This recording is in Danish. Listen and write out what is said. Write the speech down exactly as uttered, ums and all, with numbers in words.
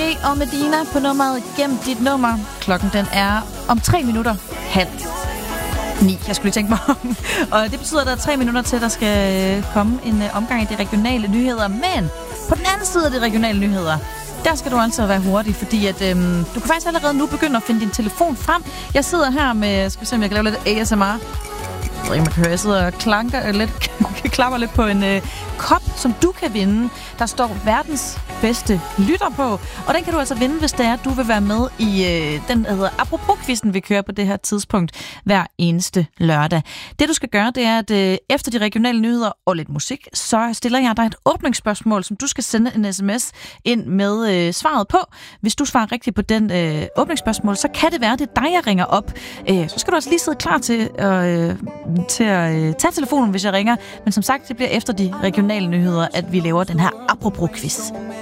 og Medina på nummeret Gem dit nummer. Klokken den er om tre minutter halv ni. Jeg skulle lige tænke mig om. Og det betyder, at der er tre minutter til, at der skal komme en omgang i de regionale nyheder. Men på den anden side af de regionale nyheder, der skal du altså være hurtig, fordi at, øhm, du kan faktisk allerede nu begynde at finde din telefon frem. Jeg sidder her med, skal vi se, om jeg kan lave lidt A S M R. Jeg ved ikke, man kan høre, jeg sidder og klanker lidt, klapper lidt på en øh, kop, som du kan vinde. Der står verdens bedste lytter på, og den kan du altså vinde, hvis det er, at du vil være med i øh, den, der hedder Apropos-quizzen, vi kører på det her tidspunkt hver eneste lørdag. Det, du skal gøre, det er, at øh, efter de regionale nyheder og lidt musik, så stiller jeg dig et åbningsspørgsmål, som du skal sende en sms ind med øh, svaret på. Hvis du svarer rigtigt på den øh, åbningsspørgsmål, så kan det være, det er dig, jeg ringer op. Øh, så skal du altså lige sidde klar til, øh, til at øh, tage telefonen, hvis jeg ringer. Men som sagt, det bliver efter de regionale nyheder, at vi laver den her Apropos-quiz.